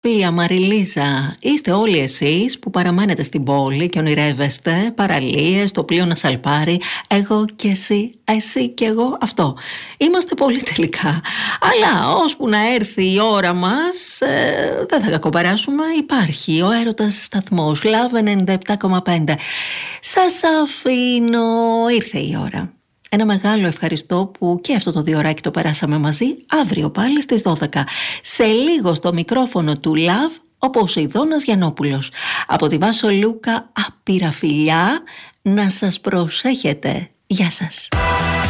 Πία, Μαριλίζα, είστε όλοι εσείς που παραμένετε στην πόλη και ονειρεύεστε παραλίες, το πλοίο να σαλπάρει, εγώ και εσύ και εγώ, αυτό. Είμαστε πολύ τελικά, αλλά ώσπου να έρθει η ώρα μας, δεν θα κακοπεράσουμε, υπάρχει ο έρωτας σταθμός, Love 97,5. Σας αφήνω, ήρθε η ώρα. Ένα μεγάλο ευχαριστώ που και αυτό το διωράκι το περάσαμε μαζί. Αύριο πάλι στις 12. Σε λίγο στο μικρόφωνο του Love ο Ποσειδώνας Γιαννόπουλος. Από τη Βάσο Λούκα, άπειρα φιλιά, να σας προσέχετε. Γεια σας.